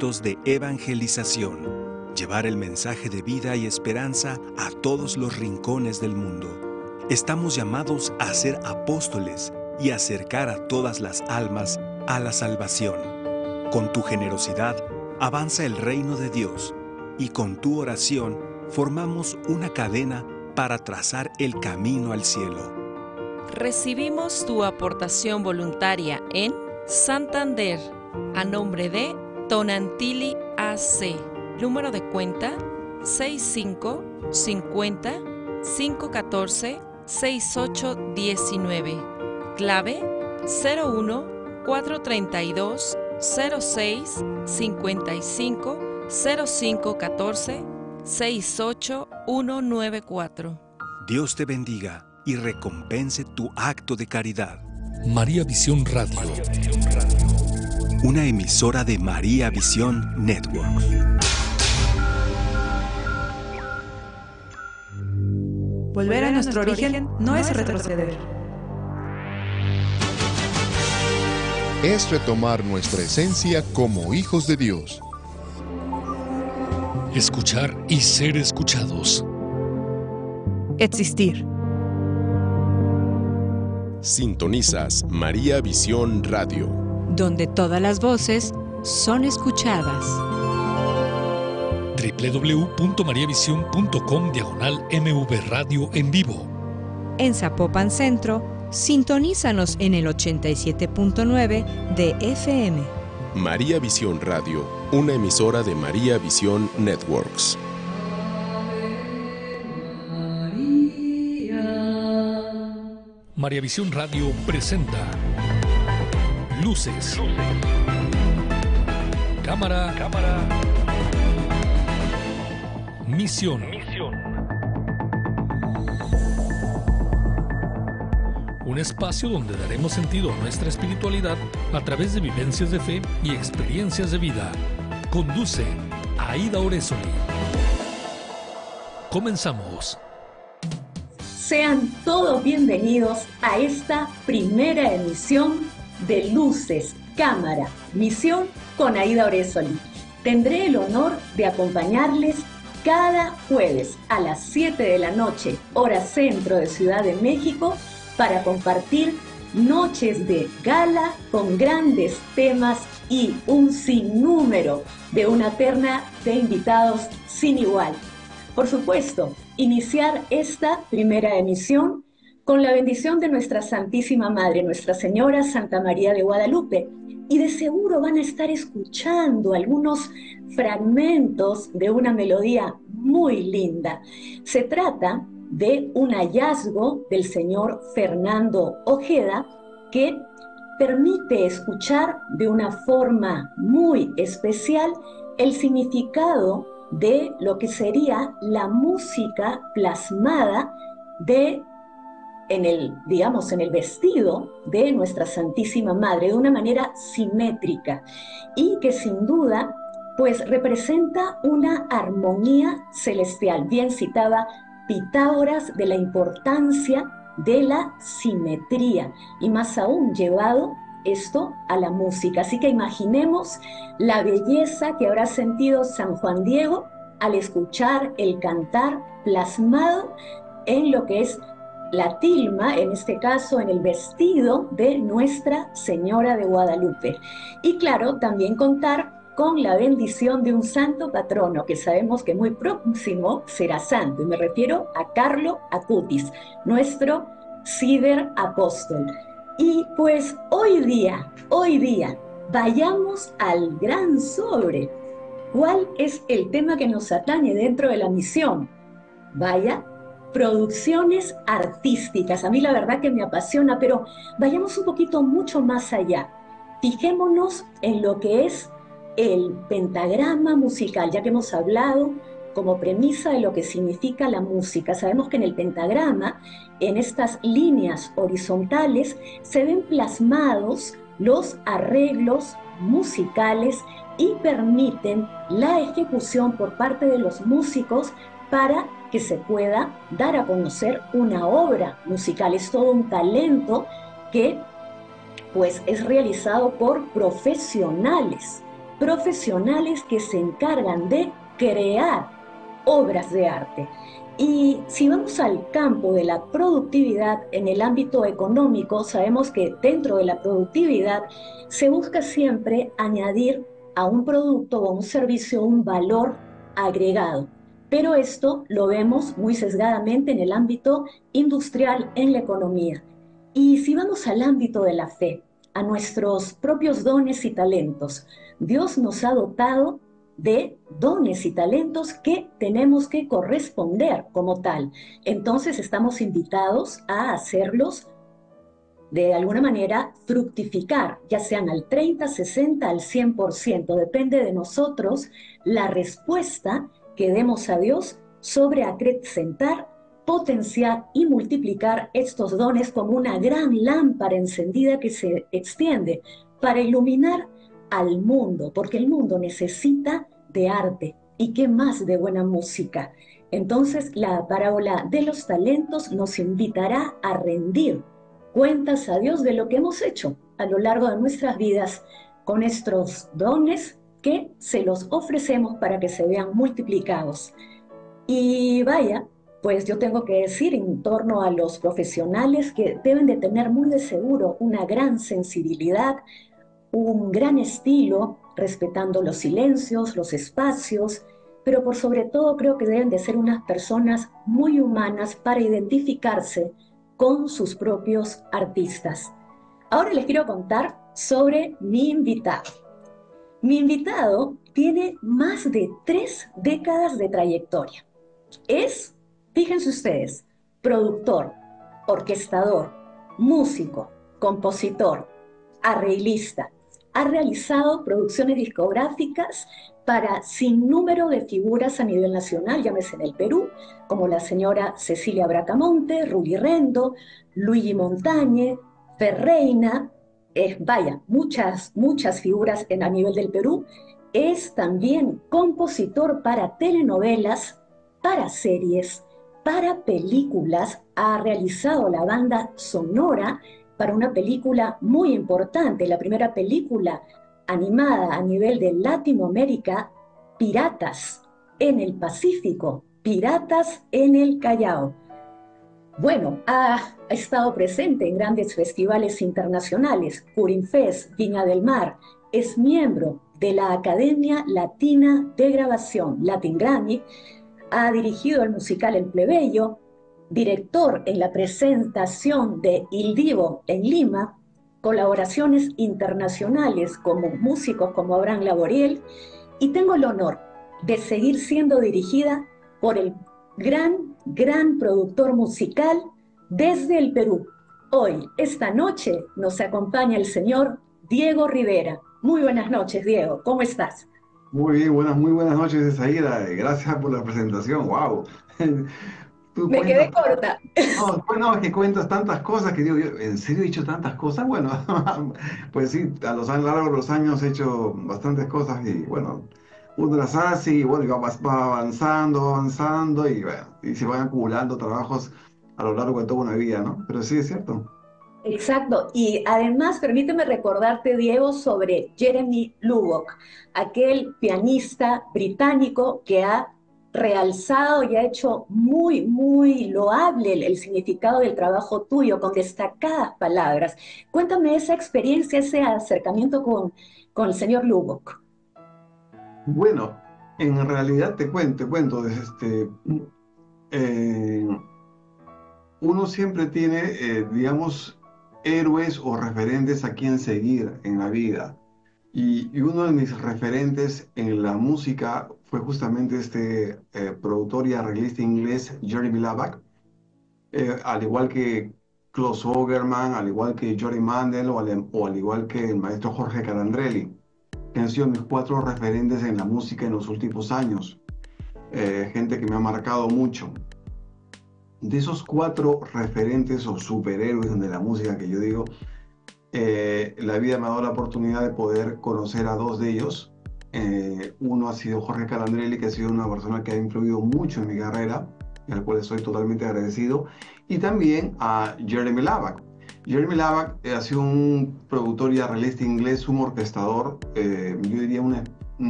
propósitos de evangelización, llevar el mensaje de vida y esperanza a todos los rincones del mundo. Estamos llamados a ser apóstoles y acercar a todas las almas a la salvación. Con tu generosidad avanza el reino de Dios y con tu oración formamos una cadena para trazar el camino al cielo. Recibimos tu aportación voluntaria en Santander, a nombre de Tonantili AC. Número de cuenta 6550-514-6819. Clave 01-432-06-55-0514-68194. Dios te bendiga y recompense tu acto de caridad. María Visión Radio. Una emisora de María Visión Network. Volver a nuestro origen no es retroceder. Es retomar nuestra esencia como hijos de Dios. Escuchar y ser escuchados. Existir. Sintonizas María Visión Radio, donde todas las voces son escuchadas. www.mariavision.com/MV Radio en vivo. En Zapopan Centro, sintonízanos en el 87.9 de FM. María Visión Radio, una emisora de María Visión Networks. María Visión Radio presenta Luces. Cámara. Misión. Un espacio donde daremos sentido a nuestra espiritualidad a través de vivencias de fe y experiencias de vida. Conduce Aida Orezoli. Comenzamos. Sean todos bienvenidos a esta primera emisión de Luces, Cámara, Misión con Aida Orezoli. Tendré el honor de acompañarles cada jueves a las 7 de la noche, hora centro de Ciudad de México, para compartir noches de gala con grandes temas y un sinnúmero de una terna de invitados sin igual. Por supuesto, iniciar esta primera emisión con la bendición de nuestra Santísima Madre, Nuestra Señora Santa María de Guadalupe. Y de seguro van a estar escuchando algunos fragmentos de una melodía muy linda. Se trata de un hallazgo del señor Fernando Ojeda que permite escuchar de una forma muy especial el significado de lo que sería la música plasmada en el vestido de nuestra Santísima Madre, de una manera simétrica, y que sin duda pues representa una armonía celestial. Bien citaba Pitágoras de la importancia de la simetría, y más aún llevado esto a la música. Así que imaginemos la belleza que habrá sentido San Juan Diego al escuchar el cantar plasmado en lo que es la tilma, en este caso en el vestido de Nuestra Señora de Guadalupe. Y claro, también contar con la bendición de un santo patrono que sabemos que muy próximo será santo, y me refiero a Carlo Acutis, nuestro ciberapóstol. Y pues hoy día, vayamos al gran sobre. ¿Cuál es el tema que nos atañe dentro de la misión? Vaya, producciones artísticas. A mí la verdad que me apasiona, pero vayamos un poquito mucho más allá. Fijémonos en lo que es el pentagrama musical, ya que hemos hablado como premisa de lo que significa la música. Sabemos que en el pentagrama, en estas líneas horizontales, se ven plasmados los arreglos musicales y permiten la ejecución por parte de los músicos para que se pueda dar a conocer una obra musical. Es todo un talento que pues es realizado por profesionales profesionales que se encargan de crear obras de arte. Y si vamos al campo de la productividad en el ámbito económico, sabemos que dentro de la productividad se busca siempre añadir a un producto o a un servicio un valor agregado. Pero esto lo vemos muy sesgadamente en el ámbito industrial, en la economía. Y si vamos al ámbito de la fe, a nuestros propios dones y talentos, Dios nos ha dotado de dones y talentos que tenemos que corresponder como tal. Entonces estamos invitados a hacerlos de alguna manera fructificar, ya sean al 30, 60, al 100%. Depende de nosotros la respuesta que demos a Dios sobre acrecentar, potenciar y multiplicar estos dones como una gran lámpara encendida que se extiende para iluminar al mundo, porque el mundo necesita de arte y qué más de buena música. Entonces la parábola de los talentos nos invitará a rendir cuentas a Dios de lo que hemos hecho a lo largo de nuestras vidas con estos dones que se los ofrecemos para que se vean multiplicados. Y vaya, pues yo tengo que decir en torno a los profesionales que deben de tener muy de seguro una gran sensibilidad, un gran estilo, respetando los silencios, los espacios, pero por sobre todo creo que deben de ser unas personas muy humanas para identificarse con sus propios artistas. Ahora les quiero contar sobre mi invitado. Mi invitado tiene más de 3 décadas de trayectoria. Es, fíjense ustedes, productor, orquestador, músico, compositor, arreglista. Ha realizado producciones discográficas para sinnúmero de figuras a nivel nacional, llámese en el Perú, como la señora Cecilia Bracamonte, Rully Rendo, Luigi Montañe, Ferreina, vaya, muchas figuras a nivel del Perú. Es también compositor para telenovelas, para series, para películas. Ha realizado la banda sonora para una película muy importante, la primera película animada a nivel de Latinoamérica, Piratas en el Pacífico, Piratas en el Callao. Bueno, ha estado presente en grandes festivales internacionales, Curinfest, Viña del Mar, es miembro de la Academia Latina de Grabación, Latin Grammy, ha dirigido el musical El Plebeyo, director en la presentación de Il Divo en Lima, colaboraciones internacionales como músicos como Abraham Laboriel, y tengo el honor de seguir siendo dirigida por el gran productor musical desde el Perú. Hoy, esta noche, nos acompaña el señor Diego Rivera. Muy buenas noches, Diego. ¿Cómo estás? Muy bien, muy buenas noches, Aida. Gracias por la presentación. ¡Wow! Me quedé corta. No, es que cuentas tantas cosas que digo, yo, ¿en serio he hecho tantas cosas? Bueno, pues sí, a lo largo de los años he hecho bastantes cosas y bueno, uno las hace y bueno, va avanzando y bueno, y se van acumulando trabajos a lo largo de toda una vida, ¿no? Pero sí, es cierto. Exacto, y además permíteme recordarte, Diego, sobre Jeremy Lubbock, aquel pianista británico que ha realzado y ha hecho muy loable el significado del trabajo tuyo, con destacadas palabras. Cuéntame esa experiencia, ese acercamiento con el señor Lubbock. Bueno, en realidad te cuento, uno siempre tiene, digamos, héroes o referentes a quien seguir en la vida. Y uno de mis referentes en la música fue justamente este productor y arreglista inglés Jeremy Lubbock, al igual que Klaus Ogerman, al igual que Johnny Mandel o al igual que el maestro Jorge Calandrelli, que han sido mis 4 referentes en la música en los últimos años. Gente que me ha marcado mucho. De esos 4 referentes o superhéroes de la música que yo digo, la vida me ha dado la oportunidad de poder conocer a 2 de ellos. Uno ha sido Jorge Calandrelli, que ha sido una persona que ha influido mucho en mi carrera, y al cual estoy totalmente agradecido, y también a Jeremy Lubbock. Jeremy Lavac ha sido un productor y arreglista inglés, un orquestador, yo diría una